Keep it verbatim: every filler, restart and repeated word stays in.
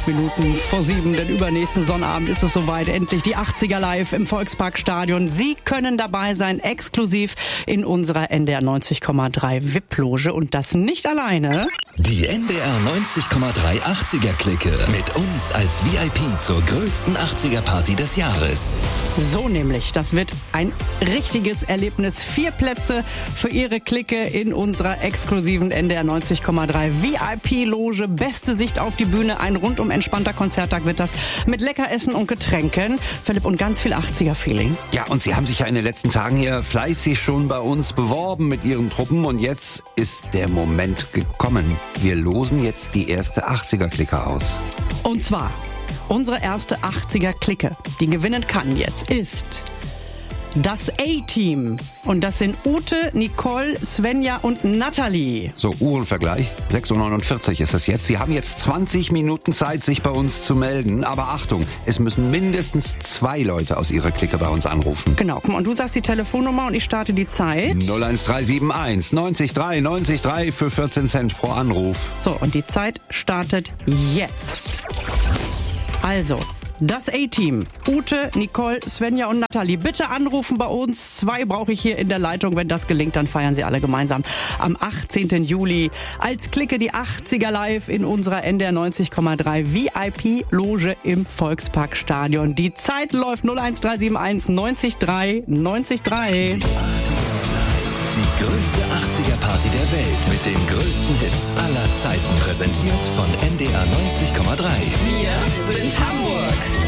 Minuten vor sieben, denn übernächsten Sonnabend ist es soweit. Endlich die achtziger live im Volksparkstadion. Sie können dabei sein, exklusiv in unserer N D R neunzig Komma drei V I P-Loge und das nicht alleine. Die N D R neunzig Komma drei achtziger-Clique mit uns als V I P zur größten achtziger-Party des Jahres. So nämlich, das wird ein richtiges Erlebnis. Vier Plätze für Ihre Clique in unserer exklusiven N D R neunzig Komma drei V I P-Loge. Beste Sicht auf die Bühne, ein rundum entspannter Konzerttag wird das mit Leckeressen und Getränken. Philipp, und ganz viel achtziger-Feeling. Ja, und Sie haben sich ja in den letzten Tagen hier fleißig schon bei uns beworben mit Ihren Truppen und jetzt ist der Moment gekommen. Wir losen jetzt die erste achtziger-Clique aus. Und zwar unsere erste achtziger-Clique, die gewinnen kann jetzt, ist das A-Team. Und das sind Ute, Nicole, Svenja und Nathalie. So, Uhrenvergleich. sechs Uhr neunundvierzig ist es jetzt. Sie haben jetzt zwanzig Minuten Zeit, sich bei uns zu melden. Aber Achtung, es müssen mindestens zwei Leute aus Ihrer Clique bei uns anrufen. Genau, und du sagst die Telefonnummer und ich starte die Zeit. null eins drei sieben eins neunzig drei neunzig drei für vierzehn Cent pro Anruf. So, und die Zeit startet jetzt. Also, das A-Team. Ute, Nicole, Svenja und Nathalie. Bitte anrufen bei uns. Zwei brauche ich hier in der Leitung. Wenn das gelingt, dann feiern sie alle gemeinsam am achtzehnten Juli als Clique die achtziger live in unserer N D R neunzig Komma drei V I P-Loge im Volksparkstadion. Die Zeit läuft null eins drei sieben eins neunzig drei neunzig drei. Die größte achtziger-Party der Welt mit den größten Hits aller Zeiten. Präsentiert von N D R neunzig Komma drei. Wir sind Hamburg.